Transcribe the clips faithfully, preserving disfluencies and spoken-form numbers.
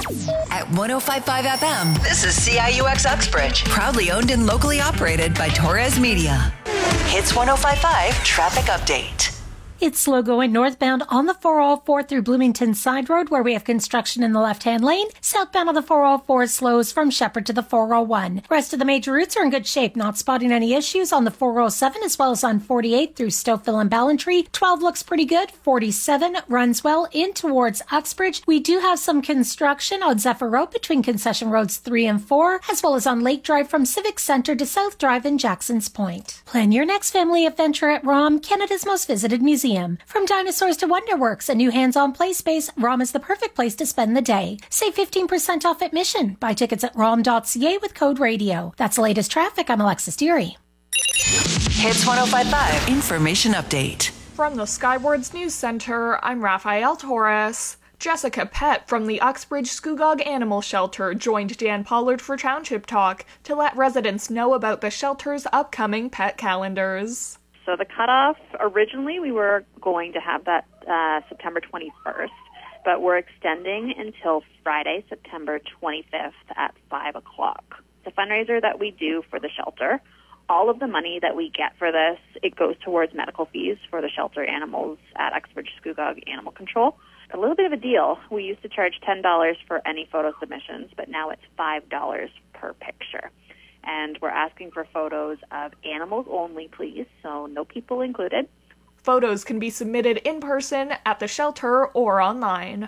At one oh five point five F M, this is C I U X Uxbridge. Proudly owned and locally operated by Torres Media. Hits one oh five point five Traffic Update. It's slow going northbound on the four oh four through Bloomington Side Road, where we have construction in the left-hand lane. Southbound on the four oh four slows from Shepherd to the four oh one. Rest of the major routes are in good shape, not spotting any issues on the four oh seven as well as on forty-eight through Stouffville and Ballantree. twelve looks pretty good. forty-seven runs well in towards Uxbridge. We do have some construction on Zephyr Road between concession roads three and four, as well as on Lake Drive from Civic Centre to South Drive in Jackson's Point. Plan your next family adventure at ROM, Canada's most visited museum. From dinosaurs to Wonderworks, a new hands-on play space, ROM is the perfect place to spend the day. Save fifteen percent off admission. Buy tickets at rom dot c a with code radio. That's the latest traffic. I'm Alexis Deary. Hits one oh five point five Information Update. From the Skywards News Center, I'm Rafael Torres. Jessica Pett from the Uxbridge Scugog Animal Shelter joined Dan Pollard for Township Talk to let residents know about the shelter's upcoming pet calendars. So the cutoff, originally we were going to have that uh, September twenty-first, but we're extending until Friday, September twenty-fifth at five o'clock. It's a fundraiser that we do for the shelter. All of the money that we get for this, it goes towards medical fees for the shelter animals at Uxbridge Scugog Animal Control. A little bit of a deal. We used to charge ten dollars for any photo submissions, but now it's five dollars per picture. And we're asking for photos of animals only, please, so no people included. Photos can be submitted in person at the shelter or online.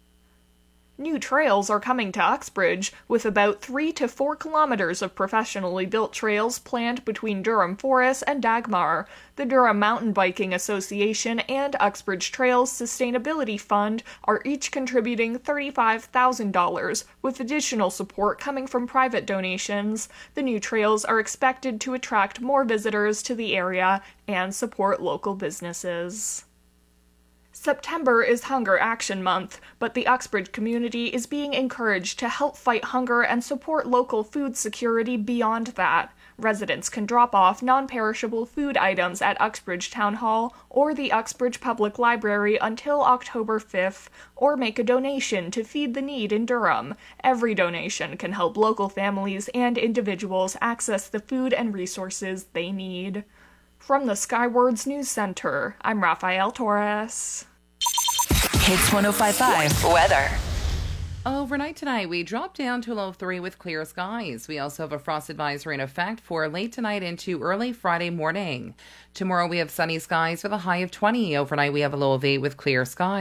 New trails are coming to Uxbridge, with about three to four kilometers of professionally built trails planned between Durham Forest and Dagmar. The Durham Mountain Biking Association and Uxbridge Trails Sustainability Fund are each contributing thirty-five thousand dollars, with additional support coming from private donations. The new trails are expected to attract more visitors to the area and support local businesses. September is Hunger Action Month, but the Uxbridge community is being encouraged to help fight hunger and support local food security beyond that. Residents can drop off non-perishable food items at Uxbridge Town Hall or the Uxbridge Public Library until October fifth, or make a donation to Feed the Need in Durham. Every donation can help local families and individuals access the food and resources they need. From the Skywards News Center, I'm Rafael Torres. Hits one oh five point five Weather. Overnight tonight, we drop down to a low of three with clear skies. We also have a frost advisory in effect for late tonight into early Friday morning. Tomorrow, we have sunny skies with a high of twenty. Overnight, we have a low of eight with clear skies.